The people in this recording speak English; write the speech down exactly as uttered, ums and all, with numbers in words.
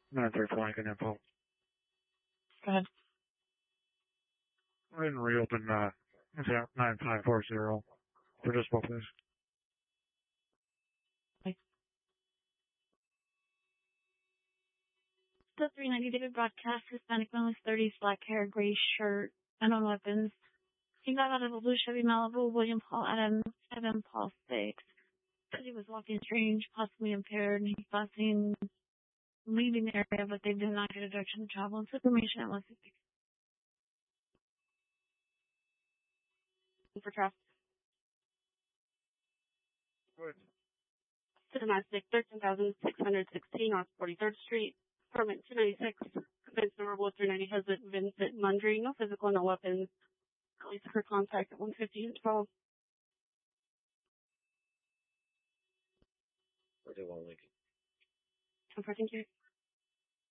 nine three four Lincoln info. Go ahead. I didn't reopen uh, nine five four zero for just both please. The three ninety David broadcast, Hispanic male, thirties, black hair, gray shirt, unknown weapons. He got out of a blue Chevy Malibu, William Paul Adams, Evan Paul six. Said he was walking strange, possibly impaired, and he thought seen leaving the area, but they did not get a direction to travel. It's information at one fifty. For traffic. Good. To domestic, thirteen thousand six hundred sixteen North forty-third Street, permit two ninety-six, offense number three ninety, husband Vincent Mundry, no physical, no weapons. Police for contact at one fifty and twelve. Where do you want Lincoln? ten four, thank you.